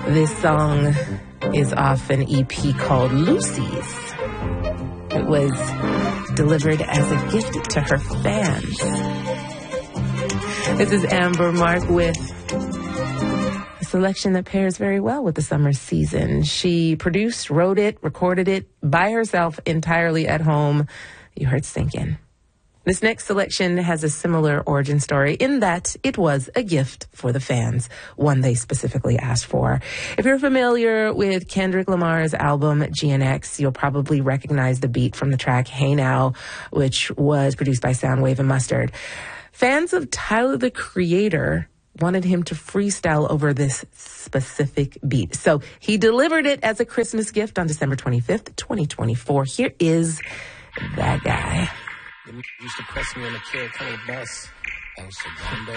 This song is off an EP called Lucy's. It was delivered as a gift to her fans. This is Amber Mark with a selection that pairs very well with the summer season. She produced, wrote it, recorded it by herself entirely at home. You heard Sink In. This next selection has a similar origin story in that it was a gift for the fans, one they specifically asked for. If you're familiar with Kendrick Lamar's album GNX, you'll probably recognize the beat from the track Hey Now, which was produced by Soundwave and Mustard. Fans of Tyler, the Creator, wanted him to freestyle over this specific beat. So he delivered it as a Christmas gift on December 25th, 2024. Here is That Guy. Used to press me on the kill, kind of bus.